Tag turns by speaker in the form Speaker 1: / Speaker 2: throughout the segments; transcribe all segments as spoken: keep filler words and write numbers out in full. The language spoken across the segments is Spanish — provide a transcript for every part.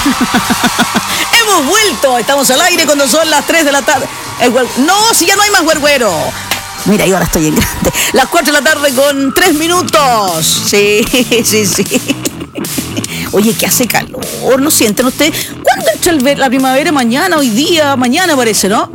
Speaker 1: Hemos vuelto, estamos al aire cuando son las tres de la tarde. El güer... No, si ya no hay más güergüero. Mira, yo ahora estoy en grande. Las cuatro de la tarde con tres minutos. Sí, sí, sí. Oye, que hace calor, ¿no sienten ustedes? ¿Cuándo entra el, la primavera? Mañana, hoy día, mañana parece, ¿no?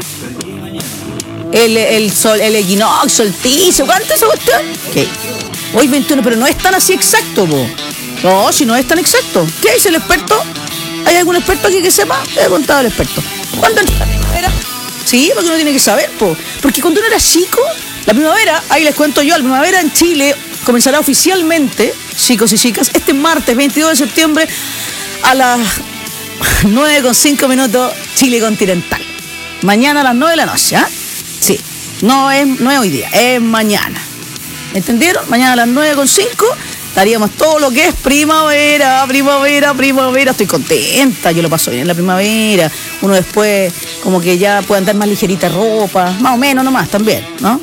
Speaker 1: El, el sol, el equinoccio, solsticio, ¿cuánto es esa cuestión? ¿Qué? Hoy veintiuno, pero no es tan así exacto, po. No, si no es tan exacto. ¿Qué dice el experto? ¿Hay algún experto aquí que sepa? Le he contado al experto. ¿Cuándo entra la primavera? Sí, porque uno tiene que saber, po. Porque cuando uno era chico, la primavera, ahí les cuento yo, la primavera en Chile comenzará oficialmente, chicos y chicas, este martes veintidós de septiembre a las nueve con cinco minutos, Chile continental. Mañana a las nueve de la noche, ¿ah? ¿eh? Sí, no es, no es hoy día, es mañana. ¿Entendieron? Mañana a las nueve con cinco estaríamos todo lo que es primavera, primavera, primavera. Estoy contenta, yo lo paso bien en la primavera. Uno después como que ya puede andar más ligerita ropa, más o menos nomás también, ¿no?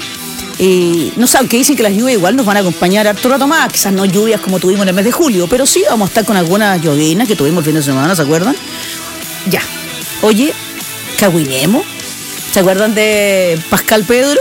Speaker 1: Y no sé, aunque dicen que las lluvias igual nos van a acompañar harto rato más, quizás no lluvias como tuvimos en el mes de julio, pero sí vamos a estar con algunas llovinas que tuvimos el fin de semana, ¿se acuerdan? Ya. Oye, cagüinemos. ¿Se acuerdan de Pascal Pedro?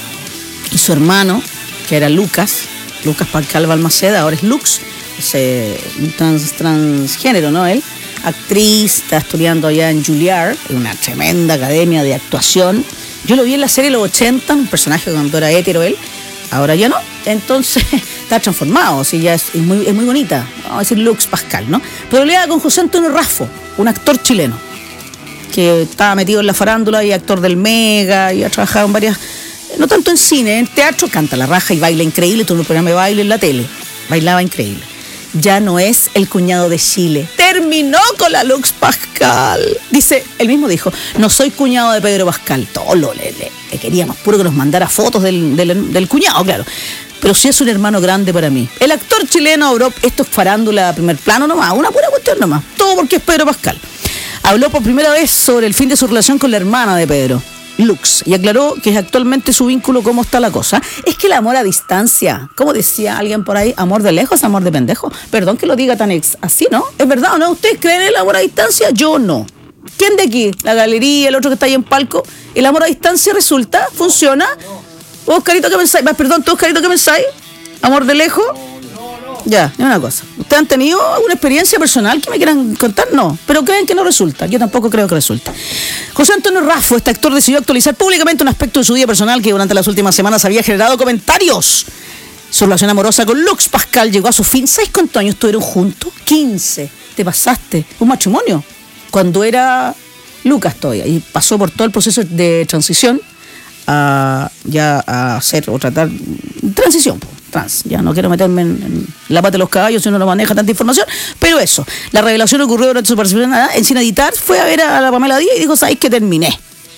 Speaker 1: Y su hermano, que era Lucas, Lucas Pascal Balmaceda, ahora es Lux, es eh, trans, transgénero, ¿no? Él, actriz, está estudiando allá en Juilliard, en una tremenda academia de actuación. Yo lo vi en la serie de los ochenta, un personaje cuando era hétero él, ahora ya no, entonces está transformado, sí, ya es, es, muy, es muy bonita, vamos a decir Lux Pascal, ¿no? Pero le da con José Antonio Raffo, un actor chileno, que estaba metido en la farándula y actor del Mega, y ha trabajado en varias, no tanto en cine, en teatro, canta la raja y baila increíble, tuvo un programa de baile en la tele, bailaba increíble. Ya no es el cuñado de Chile. Terminó con la Lux Pascal. Dice, él mismo dijo, no soy cuñado de Pedro Pascal. Todo lo le, le, le queríamos puro que nos mandara fotos del, del, del cuñado, claro. Pero sí es un hermano grande para mí. El actor chileno habló, esto es farándula a primer plano nomás, una pura cuestión nomás. Todo porque es Pedro Pascal. Habló por primera vez sobre el fin de su relación con la hermana de Pedro, Lux, y aclaró que es actualmente su vínculo, cómo está la cosa. Es que el amor a distancia, como decía alguien por ahí, amor de lejos, amor de pendejo. Perdón que lo diga tan ex así, ¿no? ¿Es verdad o no? ¿Ustedes creen en el amor a distancia? Yo no. ¿Quién de aquí? La galería, el otro que está ahí en palco. ¿El amor a distancia resulta? ¿Funciona? Oscarito, ¿qué pensáis? Perdón, ¿tú, Oscarito, qué pensáis? ¿Amor de lejos? Ya, es una cosa. ¿Ustedes han tenido alguna experiencia personal que me quieran contar? No, pero creen que no resulta. Yo tampoco creo que resulte. José Antonio Raffo, este actor, decidió actualizar públicamente un aspecto de su vida personal que durante las últimas semanas había generado comentarios. Su relación amorosa con Lux Pascal llegó a su fin. ¿Sabes cuántos años estuvieron juntos? quince. Te pasaste. Un matrimonio. Cuando era Lucas todavía. Y pasó por todo el proceso de transición a ya a hacer o tratar transición, trans. Ya no quiero meterme en, en la pata de los caballos si uno no maneja tanta información, pero eso, la revelación ocurrió durante su participación en Sin Editar. Fue a ver a la Pamela Díaz y dijo, ¿sabéis que terminé?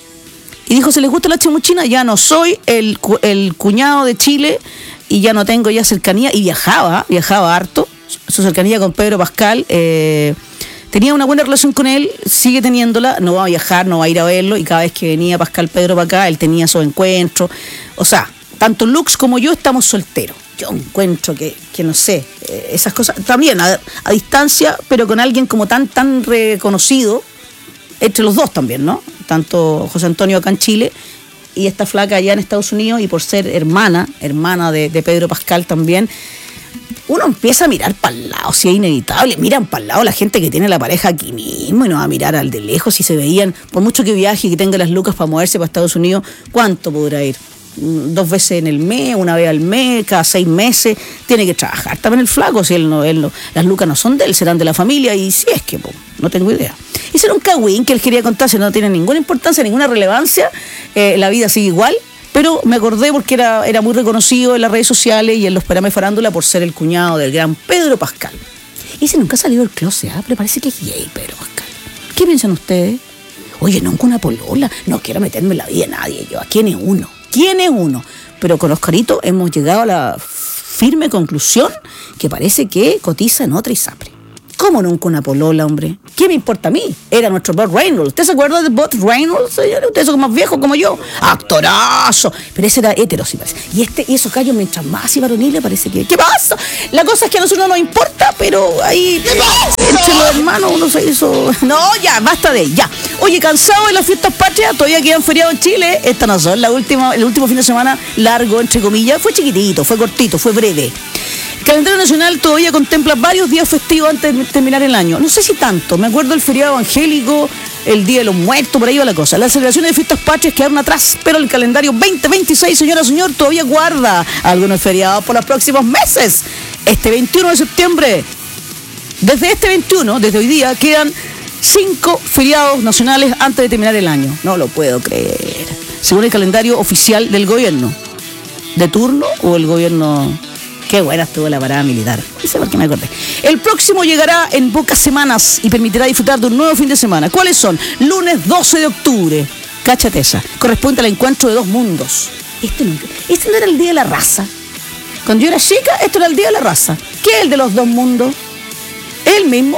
Speaker 1: Y dijo, ¿se les gusta la chimuchina? Ya no soy el, el cuñado de Chile y ya no tengo ya cercanía. Y viajaba, viajaba harto, su cercanía con Pedro Pascal, eh, tenía una buena relación con él, sigue teniéndola, no va a viajar, no va a ir a verlo, y cada vez que venía Pascal Pedro para acá, él tenía esos encuentros. O sea, tanto Lux como yo estamos solteros. Yo encuentro que, que no sé, eh, esas cosas, también a, a distancia, pero con alguien como tan, tan reconocido, entre los dos también, ¿no? Tanto José Antonio acá en Chile y esta flaca allá en Estados Unidos, y por ser hermana, hermana de, de Pedro Pascal también, uno empieza a mirar para el lado, si es inevitable. Miran para el lado la gente que tiene la pareja aquí mismo y no va a mirar al de lejos. Si se veían, por mucho que viaje y que tenga las lucas para moverse para Estados Unidos, ¿cuánto podrá ir? Dos veces en el mes, una vez al mes, cada seis meses. Tiene que trabajar también el flaco, si él no, él no, las lucas no son de él, serán de la familia, y si es que, po, no tengo idea. Ese era un cagüín que él quería contarse, no tiene ninguna importancia, ninguna relevancia, eh, la vida sigue igual. Pero me acordé porque era, era muy reconocido en las redes sociales y en los programas de farándula por ser el cuñado del gran Pedro Pascal. Ese nunca ha salido del closet, ¿eh? Pero parece que es gay, Pedro Pascal. ¿Qué piensan ustedes? Oye, nunca una polola. No quiero meterme en la vida de nadie. Yo, ¿quién es uno? ¿Quién es uno? Pero con Oscarito hemos llegado a la firme conclusión que parece que cotiza en otra ISAPRE. ¿Cómo nunca una polola, hombre? ¿Qué me importa a mí? Era nuestro Burt Reynolds. ¿Usted se acuerda de Burt Reynolds, señores? Ustedes son más viejos como yo. ¡Actorazo! Pero ese era hétero, sí parece. Y este, y esos gallos, mientras más y varoniles, parece que... ¿Qué pasa? La cosa es que a nosotros no nos importa, pero ahí... ¿Qué pasa? Entre los hermanos uno se hizo... No, ya, basta de... Ya. Oye, cansado de las fiestas patrias, todavía quedan feriados en Chile. Esta no son la última, el último fin de semana largo, entre comillas. Fue chiquitito, fue cortito, fue breve. El calendario nacional todavía contempla varios días festivos antes de terminar el año. No sé si tanto. Me acuerdo del feriado evangélico, el Día de los Muertos, por ahí va la cosa. Las celebraciones de fiestas patrias quedaron atrás, pero el calendario veinte veintiséis, señora, señor, todavía guarda algunos feriados por los próximos meses. Este veintiuno de septiembre, desde este veintiuno, desde hoy día, quedan cinco feriados nacionales antes de terminar el año. No lo puedo creer. Según el calendario oficial del gobierno. ¿De turno o el gobierno...? Qué buena estuvo la parada militar. No sé por qué me acordé. El próximo llegará en pocas semanas y permitirá disfrutar de un nuevo fin de semana. ¿Cuáles son? Lunes doce de octubre. Cáchate esa. Corresponde al encuentro de dos mundos. Este no, este no era el Día de la Raza. Cuando yo era chica, esto era el Día de la Raza. ¿Qué es el de los dos mundos? ¿Es el mismo?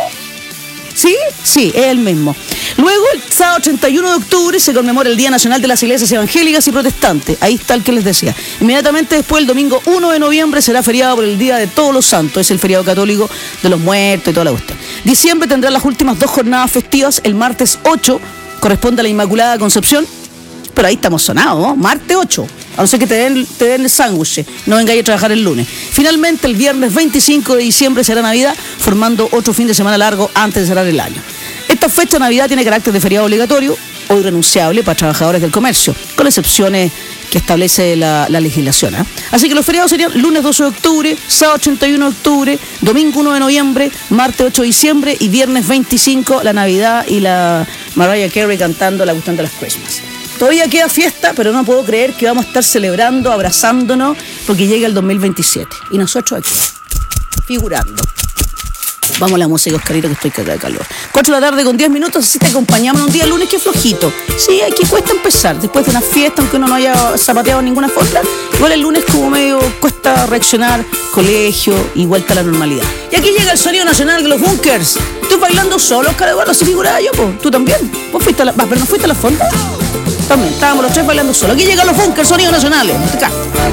Speaker 1: ¿Sí? Sí, es el mismo. Luego, el sábado treinta y uno de octubre se conmemora el Día Nacional de las Iglesias Evangélicas y Protestantes. Ahí está el que les decía. Inmediatamente después, el domingo uno de noviembre, será feriado por el Día de Todos los Santos. Es el feriado católico de los muertos y toda la cuestión. Diciembre tendrá las últimas dos jornadas festivas. El martes ocho corresponde a la Inmaculada Concepción. Pero ahí estamos sonados, ¿no? Martes ocho. A no ser que te den, te den el sándwich. No vengáis a trabajar el lunes. Finalmente, el viernes veinticinco de diciembre será Navidad, formando otro fin de semana largo antes de cerrar el año. Esta fecha de Navidad tiene carácter de feriado obligatorio o irrenunciable para trabajadores del comercio, con excepciones que establece la, la legislación. ¿eh? Así que los feriados serían lunes doce de octubre, sábado treinta y uno de octubre, domingo uno de noviembre, martes ocho de diciembre y viernes veinticinco, la Navidad y la Mariah Carey cantando la cuestión de las Christmas. Todavía queda fiesta, pero no puedo creer que vamos a estar celebrando, abrazándonos, porque llega el dos mil veintisiete. Y nosotros aquí, figurando. Vamos a la música, Oscarito, que estoy cagada de calor. cuatro de la tarde con diez minutos, así te acompañamos un día lunes que es flojito. Sí, aquí cuesta empezar. Después de una fiesta, aunque uno no haya zapateado ninguna foto, igual el lunes como medio cuesta reaccionar, colegio y vuelta a la normalidad. Y aquí llega el sonido nacional de los Bunkers. Tú bailando solo, Oscar Eduardo, así figuraba yo, pues. Tú también. ¿Vos fuiste a la... ¿Pero no fuiste a la fonda? También, estábamos los tres bailando solo. Aquí llegan los Bunkers, sonidos nacionales. Acá.